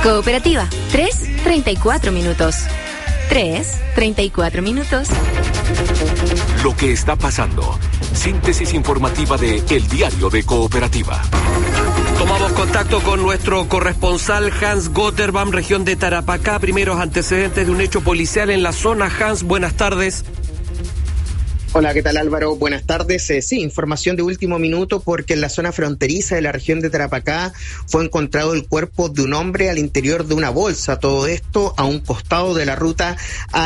Cooperativa, 3:34 minutos. 3:34 minutos. Lo que está pasando. Síntesis informativa de El Diario de Cooperativa. Tomamos contacto con nuestro corresponsal Hans Gotterbaum, región de Tarapacá. Primeros antecedentes de un hecho policial en la zona. Hans, buenas tardes. Hola, ¿qué tal, Álvaro? Buenas tardes. Sí, información de último minuto porque en la zona fronteriza de la región de Tarapacá fue encontrado el cuerpo de un hombre al interior de una bolsa. Todo esto a un costado de la ruta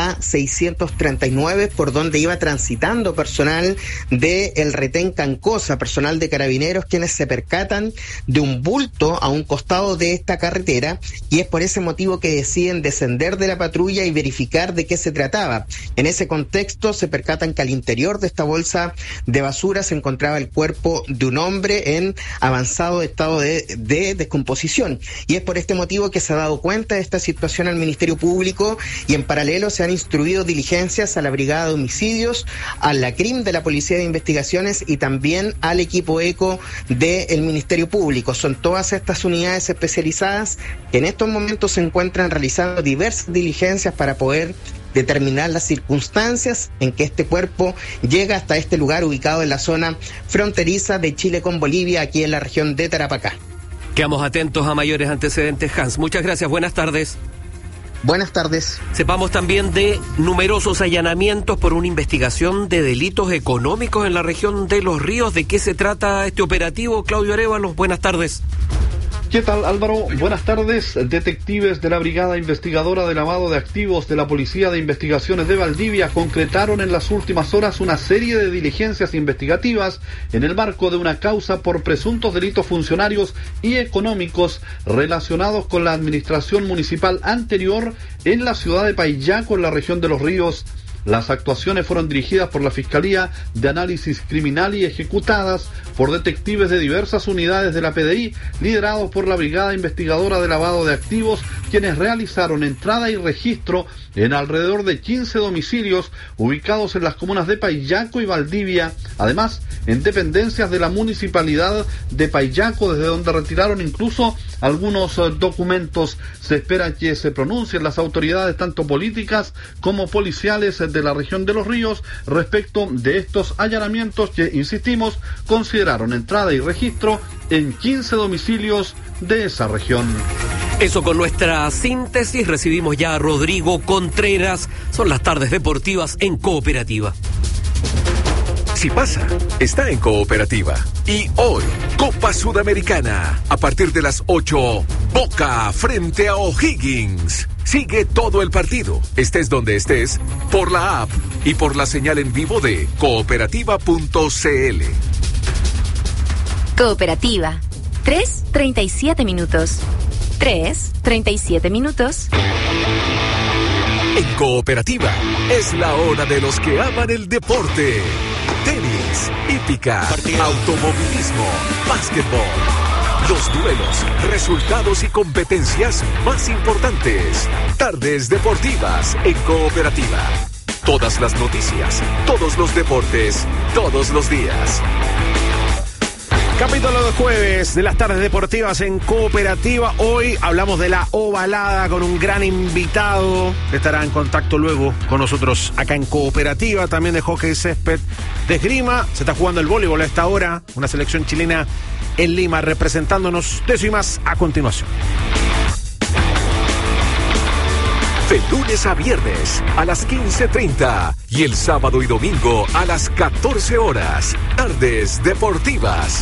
A639 por donde iba transitando personal del retén Cancosa, personal de carabineros, quienes se percatan de un bulto a un costado de esta carretera y es por ese motivo que deciden descender de la patrulla y verificar de qué se trataba. En ese contexto se percatan que al interior de esta bolsa de basura se encontraba el cuerpo de un hombre en avanzado estado de descomposición. Y es por este motivo que se ha dado cuenta de esta situación al Ministerio Público y en paralelo se han instruido diligencias a la Brigada de Homicidios, a la CRIM de la Policía de Investigaciones y también al equipo ECO del Ministerio Público. Son todas estas unidades especializadas que en estos momentos se encuentran realizando diversas diligencias para poder determinar las circunstancias en que este cuerpo llega hasta este lugar ubicado en la zona fronteriza de Chile con Bolivia, aquí en la región de Tarapacá. Quedamos atentos a mayores antecedentes, Hans. Muchas gracias, buenas tardes. Buenas tardes. Sepamos también de numerosos allanamientos por una investigación de delitos económicos en la región de Los Ríos. ¿De qué se trata este operativo? Claudio Arévalo, buenas tardes. ¿Qué tal, Álvaro? Buenas tardes. Detectives de la Brigada Investigadora de Lavado de Activos de la Policía de Investigaciones de Valdivia concretaron en las últimas horas una serie de diligencias investigativas en el marco de una causa por presuntos delitos funcionarios y económicos relacionados con la administración municipal anterior en la ciudad de Paillaco, en la región de Los Ríos. Las actuaciones fueron dirigidas por la Fiscalía de Análisis Criminal y ejecutadas por detectives de diversas unidades de la PDI, liderados por la Brigada Investigadora de Lavado de Activos, quienes realizaron entrada y registro en alrededor de 15 domicilios ubicados en las comunas de Paillaco y Valdivia, además en dependencias de la Municipalidad de Paillaco, desde donde retiraron incluso algunos documentos. Se espera que se pronuncien las autoridades tanto políticas como policiales de la región de Los Ríos respecto de estos allanamientos que, insistimos, consideraron entrada y registro en 15 domicilios de esa región. Eso con nuestra síntesis. Recibimos ya a Rodrigo Contreras. Son las tardes deportivas en Cooperativa. Si pasa, está en Cooperativa. Y hoy, Copa Sudamericana. A partir de las 8, Boca frente a O'Higgins. Sigue todo el partido, estés donde estés, por la app y por la señal en vivo de cooperativa.cl. Cooperativa, 3:37 minutos. 3:37 minutos. En Cooperativa, es la hora de los que aman el deporte. Tenis, hípica, automovilismo, básquetbol. Los duelos, resultados y competencias más importantes. Tardes deportivas en Cooperativa. Todas las noticias, todos los deportes, todos los días. Capítulo de jueves de las tardes deportivas en Cooperativa. Hoy hablamos de la ovalada con un gran invitado que estará en contacto luego con nosotros acá en Cooperativa. También de hockey césped, de esgrima. Se está jugando el voleibol a esta hora. Una selección chilena en Lima representándonos. De eso y más a continuación. De lunes a viernes a las 15:30 y el sábado y domingo a las 14 horas. Tardes deportivas.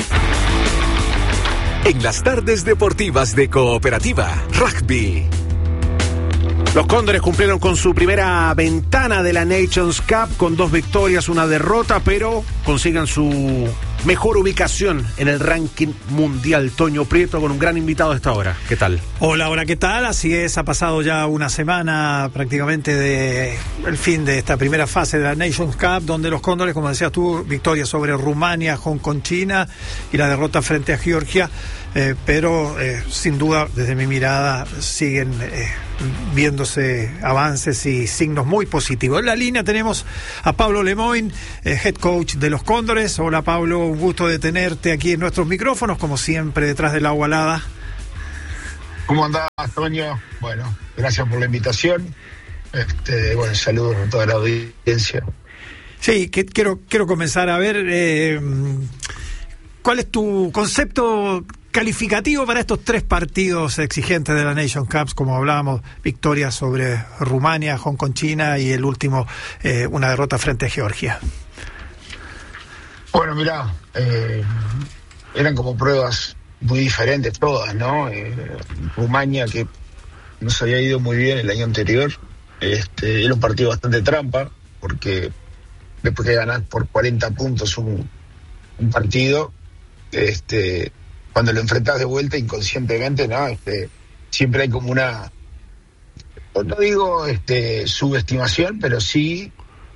En las tardes deportivas de Cooperativa, rugby. Los Cóndores cumplieron con su primera ventana de la Nations Cup con 2 victorias, una derrota, pero consiguen su mejor ubicación en el ranking mundial. Toño Prieto con un gran invitado a esta hora. ¿Qué tal? Hola, ¿qué tal? Así es, ha pasado ya una semana prácticamente de el fin de esta primera fase de la Nations Cup, donde los Cóndores, como decías tú, victoria sobre Rumania, Hong Kong, China y la derrota frente a Georgia, pero sin duda, desde mi mirada, siguen viéndose avances y signos muy positivos. En la línea tenemos a Pablo Lemoyne, head coach de los Cóndores. Hola Pablo, un gusto de tenerte aquí en nuestros micrófonos, como siempre, detrás de la ovalada. ¿Cómo andás, Toño? Bueno, gracias por la invitación. Bueno, saludos a toda la audiencia. Sí, quiero comenzar a ver cuál es tu concepto calificativo para estos 3 partidos exigentes de la Nation Cup, como hablábamos, victorias sobre Rumania, Hong Kong, China y el último, una derrota frente a Georgia. Bueno, mirá, eran como pruebas muy diferentes todas, ¿no? Rumania, que nos había ido muy bien el año anterior, era un partido bastante trampa, porque después que ganás por 40 puntos un partido, cuando lo enfrentás de vuelta inconscientemente, ¿no? Siempre hay como una, no digo subestimación, pero sí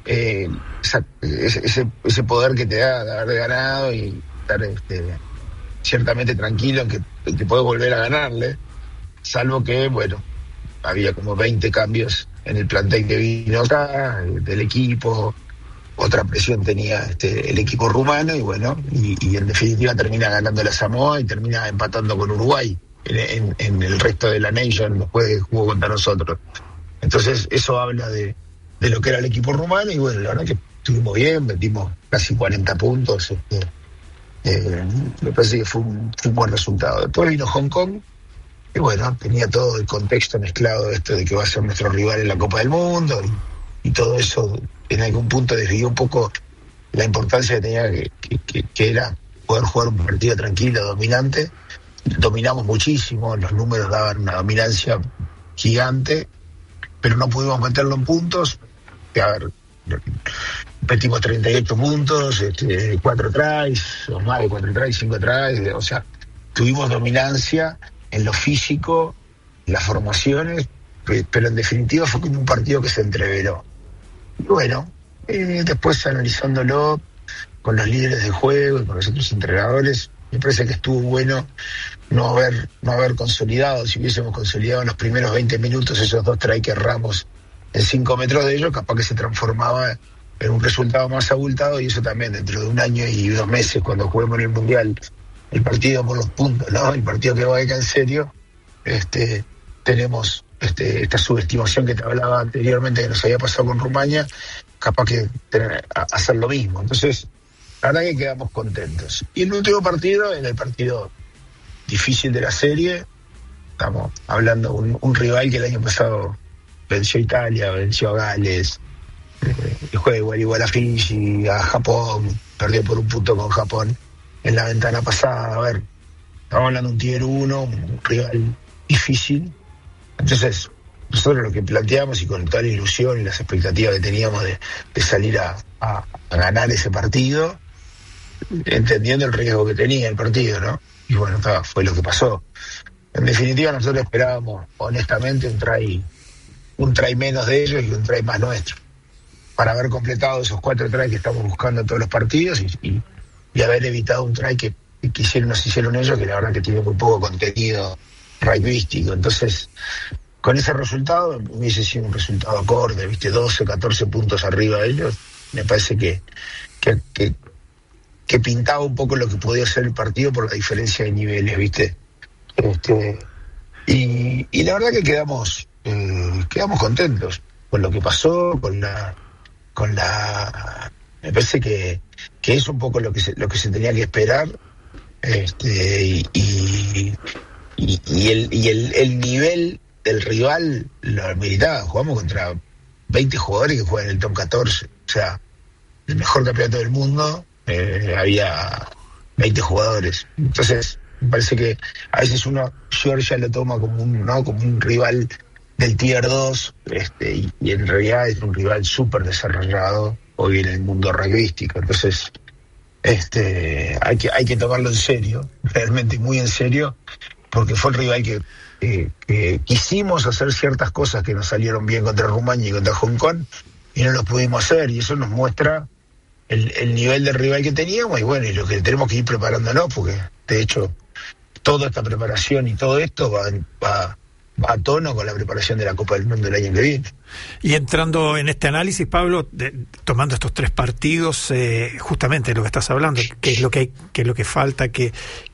ese poder que te da de haber ganado y estar ciertamente tranquilo en que podés volver a ganarle, salvo que, bueno, había como 20 cambios en el plantel que vino acá, del equipo. Otra presión tenía el equipo rumano y bueno, y en definitiva termina ganando la Samoa y termina empatando con Uruguay en el resto de la Nation después de que jugó contra nosotros. Entonces eso habla de lo que era el equipo rumano y bueno, la verdad que estuvimos bien, metimos casi 40 puntos. Me parece que fue un buen resultado. Después vino Hong Kong y bueno, tenía todo el contexto mezclado de esto de que va a ser nuestro rival en la Copa del Mundo y todo eso en algún punto desvió un poco la importancia que tenía que era poder jugar un partido tranquilo, dominante. Dominamos muchísimo, los números daban una dominancia gigante, pero no pudimos meterlo en puntos. A ver, metimos 38 puntos, 4 tries, o más de 4 tries, 5 tries, o sea, tuvimos dominancia en lo físico, en las formaciones, pero en definitiva fue como un partido que se entreveró. Y bueno, después analizándolo con los líderes de juego y con los otros entrenadores, me parece que estuvo bueno no haber consolidado. Si hubiésemos consolidado en los primeros 20 minutos esos 2 tries que erramos en 5 metros de ellos, capaz que se transformaba en un resultado más abultado, y eso también dentro de 1 año y 2 meses, cuando juguemos en el Mundial, el partido por los puntos, ¿no? El partido que va a ir en serio, tenemos esta subestimación que te hablaba anteriormente que nos había pasado con Rumania, capaz que hacer lo mismo. Entonces, la verdad que quedamos contentos. Y el último partido era el partido difícil de la serie. Estamos hablando de un rival que el año pasado venció a Italia, venció a Gales, juega igual a Fiji, a Japón, perdió por 1 punto con Japón en la ventana pasada. A ver, estamos hablando de un tier 1, un rival difícil. Entonces, nosotros lo que planteamos, y con toda la ilusión y las expectativas que teníamos de salir a ganar ese partido, entendiendo el riesgo que tenía el partido, ¿no? Y bueno, fue lo que pasó. En definitiva, nosotros esperábamos, honestamente, un try menos de ellos y un try más nuestro, para haber completado esos 4 tries que estamos buscando en todos los partidos y haber evitado un try que nos hicieron ellos, que la verdad que tiene muy poco contenido rugbyístico. Entonces, con ese resultado, hubiese sido un resultado acorde, 12, 14 puntos arriba de ellos. Me parece que pintaba un poco lo que podía ser el partido por la diferencia de niveles, ¿viste? Y la verdad que quedamos contentos con lo que pasó, me parece que es un poco lo que se tenía que esperar, y el nivel del rival lo ameritaba. Jugamos contra 20 jugadores que juegan en el top 14, o sea, el mejor campeonato del mundo, había 20 jugadores. Entonces, me parece que a veces Georgia lo toma como un rival del tier 2, y en realidad es un rival súper desarrollado hoy en el mundo rugbyístico. Entonces, hay que tomarlo en serio, realmente muy en serio, porque fue el rival que quisimos hacer ciertas cosas que nos salieron bien contra Rumania y contra Hong Kong, y no los pudimos hacer, y eso nos muestra el nivel del rival que teníamos, y bueno, y lo que tenemos que ir preparándonos, porque de hecho toda esta preparación y todo esto va a tono con la preparación de la Copa del Mundo el año que viene. Y entrando en este análisis, Pablo, tomando estos 3 partidos, justamente lo que estás hablando, qué es lo que falta,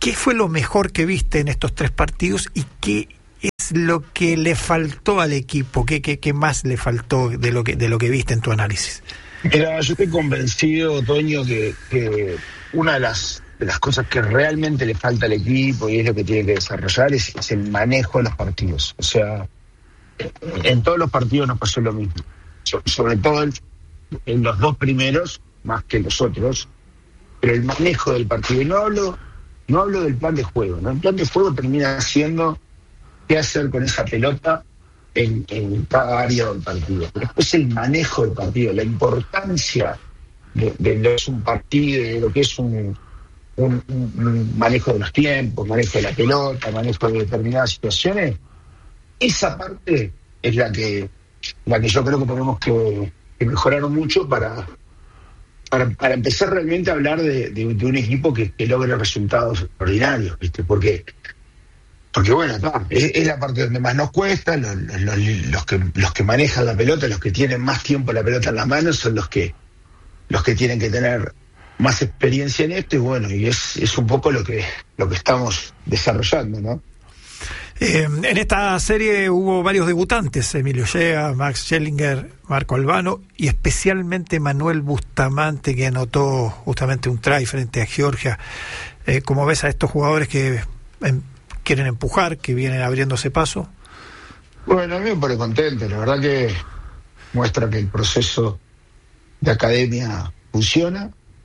¿qué fue lo mejor que viste en estos 3 partidos y qué es lo que le faltó al equipo? ¿Qué más le faltó de lo que viste en tu análisis? Mira, yo estoy convencido, Toño, que una de las cosas que realmente le falta al equipo y es lo que tiene que desarrollar es el manejo de los partidos. O sea, en todos los partidos nos pasó lo mismo. Sobre todo en los 2 primeros, más que los otros, pero el manejo del partido. Y no hablo del plan de juego, ¿no? El plan de juego termina siendo qué hacer con esa pelota en cada área del partido. Pero después el manejo del partido, la importancia de lo que es un partido, de lo que es un manejo de los tiempos, manejo de la pelota, manejo de determinadas situaciones, esa parte es la que yo creo que tenemos que mejorar mucho para empezar realmente a hablar de un equipo que logre resultados extraordinarios, ¿viste? Porque bueno, es la parte donde más nos cuesta. Los que manejan la pelota, los que tienen más tiempo la pelota en las manos, son los que tienen que tener más experiencia en esto, y bueno, y es un poco lo que estamos desarrollando, ¿no? En esta serie hubo varios debutantes: Emilio Gea, Max Schellinger, Marco Albano y especialmente Manuel Bustamante, que anotó justamente un try frente a Georgia. ¿Cómo ves a estos jugadores que quieren empujar, que vienen abriéndose paso? Bueno, a mí me pone contento. La verdad que muestra que el proceso de academia funciona.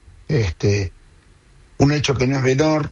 Un hecho que no es menor.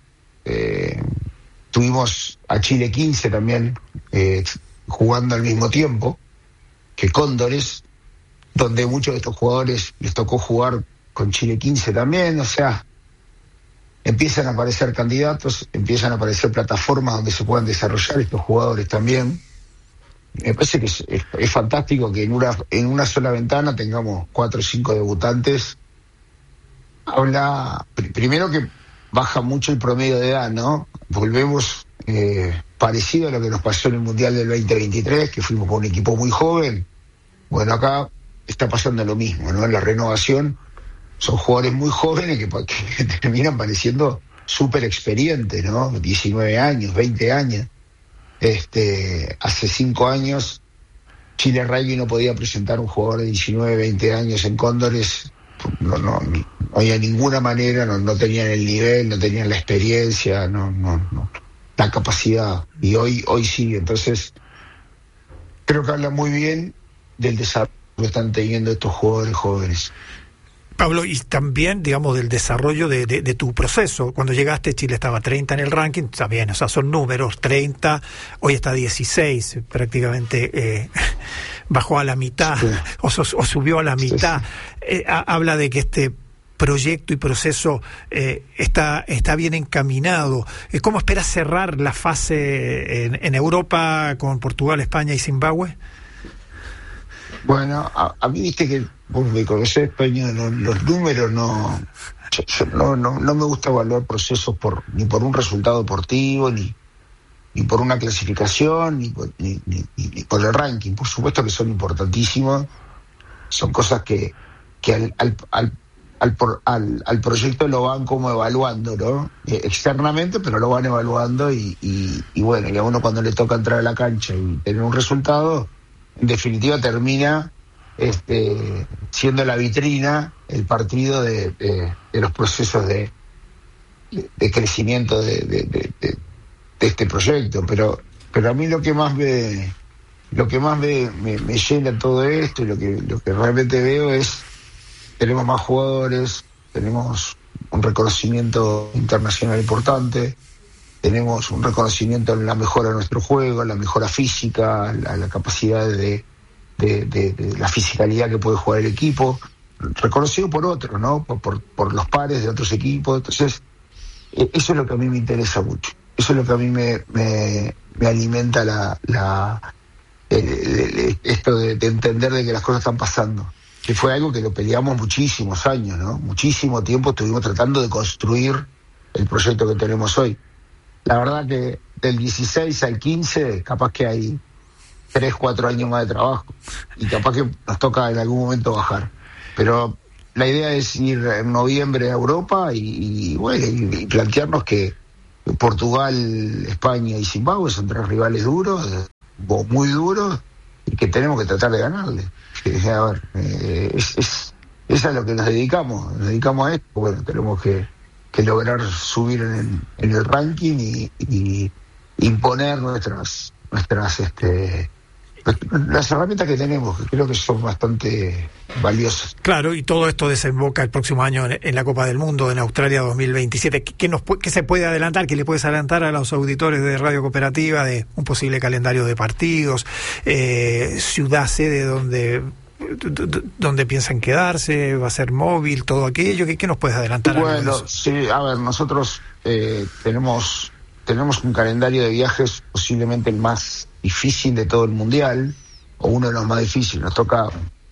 Tuvimos a Chile 15 también jugando al mismo tiempo que Cóndores, donde muchos de estos jugadores les tocó jugar con Chile 15 también. O sea, empiezan a aparecer candidatos, empiezan a aparecer plataformas donde se puedan desarrollar estos jugadores también. Me parece que es fantástico que en una sola ventana tengamos 4 o 5 debutantes. Habla primero que baja mucho el promedio de edad, ¿no? Volvemos parecido a lo que nos pasó en el Mundial del 2023, que fuimos con un equipo muy joven. Bueno, acá está pasando lo mismo, ¿no? En la renovación son jugadores muy jóvenes que terminan pareciendo súper experientes, ¿no? 19 años, 20 años. Hace 5 años Chile Rugby no podía presentar un jugador de 19, 20 años en Cóndores. No había ninguna manera, no tenían el nivel, no tenían la experiencia, no la capacidad, y hoy sí. Entonces creo que habla muy bien del desarrollo que están teniendo estos jugadores jóvenes. Pablo, y también, digamos, del desarrollo de tu proceso. Cuando llegaste, Chile estaba 30 en el ranking, está bien, o sea, son números, 30, hoy está 16, prácticamente bajó a la mitad, sí. o subió a la mitad. Sí. Habla de que este proyecto y proceso está bien encaminado. ¿Cómo esperas cerrar la fase en Europa con Portugal, España y Zimbabue? Bueno, a mí, viste que vos me conocés, Peña, los números no me gusta evaluar procesos ni por un resultado deportivo, ni por una clasificación, ni por el ranking. Por supuesto que son importantísimos, son cosas que al proyecto lo van como evaluando, ¿no? Externamente, pero lo van evaluando y bueno, y a uno cuando le toca entrar a la cancha y tener un resultado, en definitiva termina siendo la vitrina, el partido de los procesos de crecimiento de este proyecto. Pero a mí lo que más me llena todo esto, y lo que realmente veo es: tenemos más jugadores, tenemos un reconocimiento internacional importante, tenemos un reconocimiento en la mejora de nuestro juego, en la mejora física, la capacidad de la fisicalidad que puede jugar el equipo, reconocido por otros, ¿no? Por los pares de otros equipos. Entonces, eso es lo que a mí me interesa mucho. Eso es lo que a mí me alimenta esto de entender de que las cosas están pasando. Que fue algo que lo peleamos muchísimos años, ¿no? Muchísimo tiempo estuvimos tratando de construir el proyecto que tenemos hoy. La verdad que del 16 al 15 capaz que hay 3-4 años más de trabajo, y capaz que nos toca en algún momento bajar. Pero la idea es ir en noviembre a Europa y plantearnos que Portugal, España y Zimbabue son 3 rivales duros, muy duros, y que tenemos que tratar de ganarle. A ver, es a lo que nos dedicamos a esto. Bueno, tenemos que lograr subir en el ranking y imponer las herramientas que tenemos, que creo que son bastante valiosas. Claro, y todo esto desemboca el próximo año en la Copa del Mundo en Australia 2027. ¿Qué se puede adelantar? ¿Qué le puedes adelantar a los auditores de Radio Cooperativa de un posible calendario de partidos, ciudad sede donde piensan quedarse, va a ser móvil, todo aquello? ¿Qué nos puedes adelantar? Bueno, sí, a ver, nosotros tenemos un calendario de viajes posiblemente el más difícil de todo el mundial, o uno de los más difíciles. Nos toca,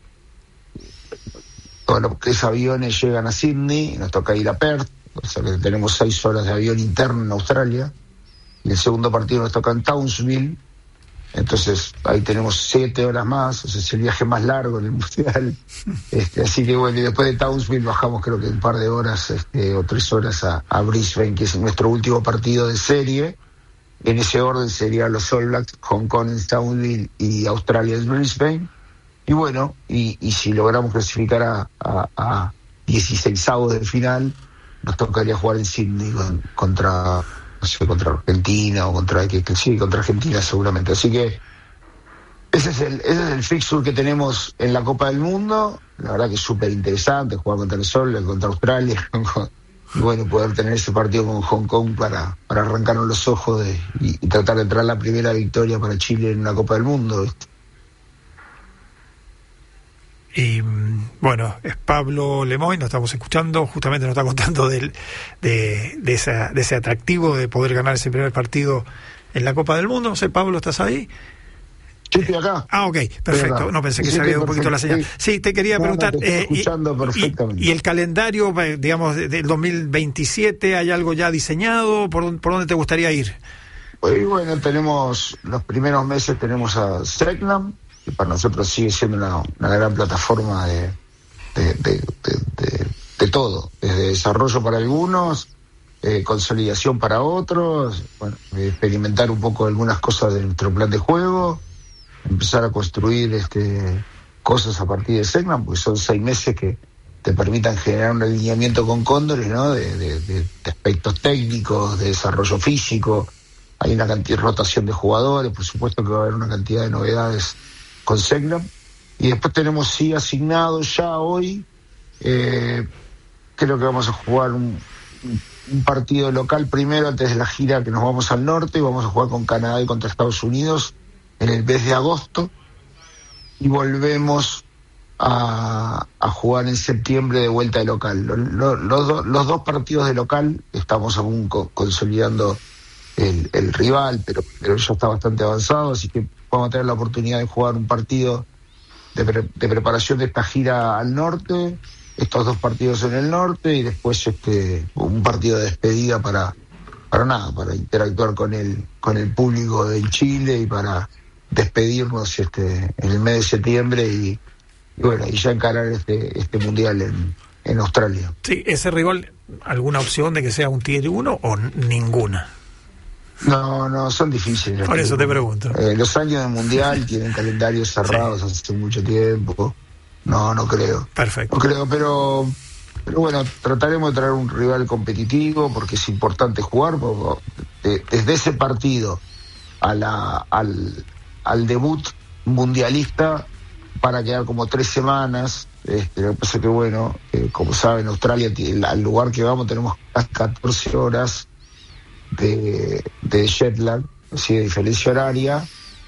todo lo que es aviones llegan a Sydney, nos toca ir a Perth, o sea que tenemos 6 horas de avión interno en Australia, y el segundo partido nos toca en Townsville, entonces ahí tenemos 7 horas más, o sea, es el viaje más largo en el mundial. Así que bueno, y después de Townsville bajamos creo que un par de horas o 3 horas a Brisbane, que es nuestro último partido de serie. En ese orden serían los All Blacks, Hong Kong en Townsville y Australia en Brisbane. Y bueno, y si logramos clasificar a 16avos de final, nos tocaría jugar en Sydney contra Argentina o contra Argentina seguramente. Así que ese es el fixture que tenemos en la Copa del Mundo. La verdad que es súper interesante jugar contra el Sol, contra Australia, y bueno, poder tener ese partido con Hong Kong para arrancarnos los ojos y tratar de traer la primera victoria para Chile en una Copa del Mundo. Y bueno, es Pablo Lemoyne, nos estamos escuchando, justamente nos está contando de ese atractivo de poder ganar ese primer partido en la Copa del Mundo. No sé, Pablo, ¿estás ahí? Sí, estoy acá. Ok, perfecto. No, pensé que se había ido un poquito la señal. Sí, te quería preguntar. Te estoy escuchando perfectamente. ¿Y el calendario, digamos, del 2027, hay algo ya diseñado? ¿Por dónde te gustaría ir? Pues bueno, tenemos los primeros meses, tenemos a Streckenham, que para nosotros sigue siendo una gran plataforma de todo, desde desarrollo para algunos, consolidación para otros, bueno, experimentar un poco algunas cosas de nuestro plan de juego, empezar a construir cosas a partir de Streckenham, porque son 6 meses que te permitan generar un alineamiento con Cóndores, ¿no? De aspectos técnicos, de desarrollo físico. Hay una cantidad de rotación de jugadores, por supuesto que va a haber una cantidad de novedades con Streckenham. Y después tenemos sí asignado ya hoy, creo que vamos a jugar un partido local primero antes de la gira que nos vamos al norte, y vamos a jugar con Canadá y contra Estados Unidos en el mes de agosto, y volvemos a jugar en septiembre de vuelta de local. Los 2 partidos de local estamos aún consolidando el rival, pero ya está bastante avanzado, así que vamos a tener la oportunidad de jugar un partido de preparación de esta gira al norte, estos 2 partidos en el norte, y después un partido de despedida para interactuar con el público del Chile y para despedirnos en el mes de septiembre y bueno, y ya encarar este mundial en Australia. Sí, ese rival, ¿alguna opción de que sea un Tier 1 o ninguna? No, son difíciles. Por eso te pregunto. Los años del mundial tienen calendarios cerrados hace mucho tiempo. No creo. Perfecto. No creo, pero bueno, trataremos de traer un rival competitivo porque es importante jugar. Desde ese partido al debut mundialista para quedar como 3 semanas. Lo que pasa es que bueno, como saben, Australia, al lugar que vamos tenemos 14 horas de jet lag, así de diferencia horaria,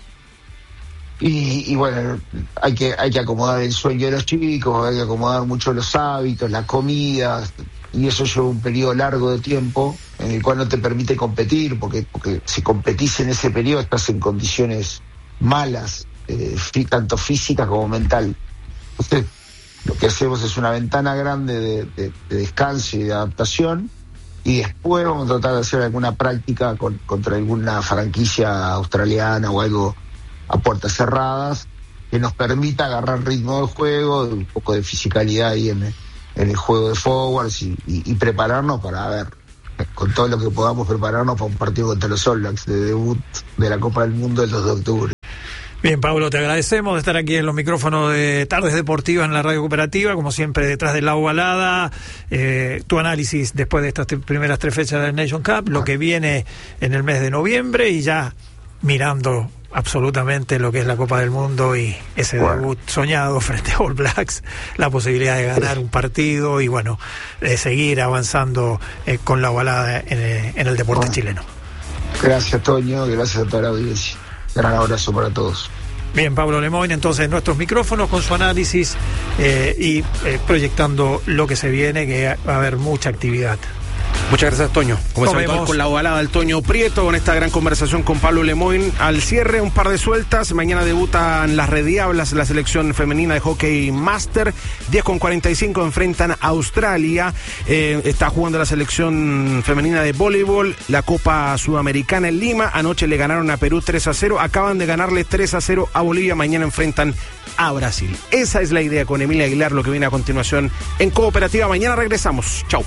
y bueno, hay que acomodar el sueño de los chicos, hay que acomodar mucho los hábitos, la comida, y eso lleva un periodo largo de tiempo en el cual no te permite competir, porque si competís en ese periodo estás en condiciones malas, tanto físicas como mental. Entonces, lo que hacemos es una ventana grande de descanso y de adaptación, y después vamos a tratar de hacer alguna práctica contra alguna franquicia australiana o algo a puertas cerradas que nos permita agarrar ritmo del juego, un poco de fisicalidad ahí en el juego de forwards y prepararnos para ver con todo lo que podamos prepararnos para un partido contra los All Blacks de debut de la Copa del Mundo el 2 de octubre. Bien, Pablo, te agradecemos de estar aquí en los micrófonos de Tardes Deportivas en la Radio Cooperativa, como siempre detrás de la ovalada, tu análisis después de estas primeras 3 fechas del Nation Cup, lo que viene en el mes de noviembre y ya mirando absolutamente lo que es la Copa del Mundo y ese debut soñado frente a All Blacks, la posibilidad de ganar un partido y bueno, de seguir avanzando con la ovalada en el deporte chileno. Gracias, Toño, gracias a toda la audiencia. Gran abrazo para todos. Bien, Pablo Lemoyne, entonces nuestros micrófonos con su análisis y proyectando lo que se viene, que va a haber mucha actividad. Muchas gracias, Toño. Como es habitual, con la ovalada del Toño Prieto, con esta gran conversación con Pablo Lemoyne. Al cierre, un par de sueltas. Mañana debutan las Red Diablas, la selección femenina de hockey master. 10:45 enfrentan a Australia. Está jugando la selección femenina de voleibol, la Copa Sudamericana en Lima. Anoche le ganaron a Perú 3-0. Acaban de ganarle 3-0 a Bolivia. Mañana enfrentan a Brasil. Esa es la idea con Emilia Aguilar, lo que viene a continuación en Cooperativa. Mañana regresamos. Chau.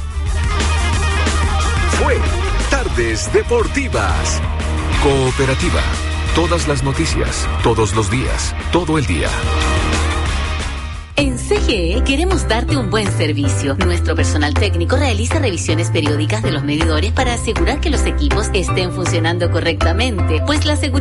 Fue Tardes Deportivas. Cooperativa. Todas las noticias, todos los días, todo el día. En CGE queremos darte un buen servicio. Nuestro personal técnico realiza revisiones periódicas de los medidores para asegurar que los equipos estén funcionando correctamente, pues la seguridad